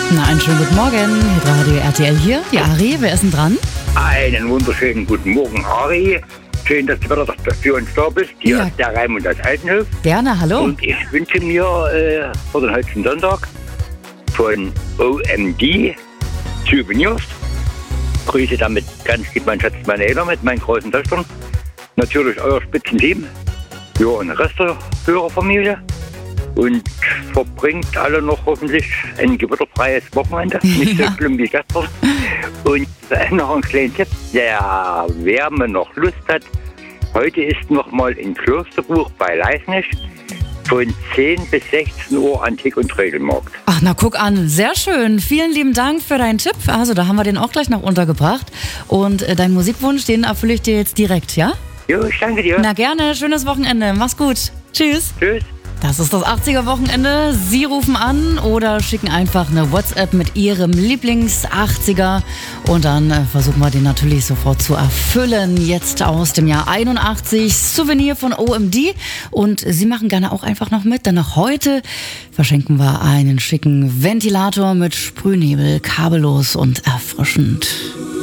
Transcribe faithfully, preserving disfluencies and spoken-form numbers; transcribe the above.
Na, einen schönen guten Morgen. Radio R T L hier. Die Ari, wer ist denn dran? Einen wunderschönen guten Morgen, Ari. Schön, dass du wieder für uns da bist. Hier Ja. ist der Raimund aus Altenhof. Gerne, hallo. Und ich wünsche mir äh, für den heutigen Sonntag von O M D Souvenirs. Grüße damit ganz lieb mein Schatz, meine Eltern mit meinen großen Töchtern. Natürlich euer Spitzenteam. Ja, und der Rest der Hörerfamilie. Und verbringt alle noch hoffentlich ein gewitterfreies Wochenende. Nicht so Ja. schlimm wie gestern. Und äh, noch ein kleiner Tipp, der wer mir noch Lust hat, heute ist noch mal in Klosterbuch bei Leisnig von zehn bis sechzehn Uhr Antik- und Trödelmarkt. Ach, na guck an, sehr schön. Vielen lieben Dank für deinen Tipp. Also, da haben wir den auch gleich noch untergebracht. Und äh, deinen Musikwunsch, den erfülle ich dir jetzt direkt, ja? Jo, ich danke dir. Na gerne, schönes Wochenende. Mach's gut. Tschüss. Tschüss. Das ist das achtziger-Wochenende. Sie rufen an oder schicken einfach eine WhatsApp mit Ihrem Lieblings-achtziger und dann äh, versuchen wir den natürlich sofort zu erfüllen. Jetzt aus dem Jahr einundachtzig, Souvenir von O M D. Und Sie machen gerne auch einfach noch mit, denn noch heute verschenken wir einen schicken Ventilator mit Sprühnebel, kabellos und erfrischend.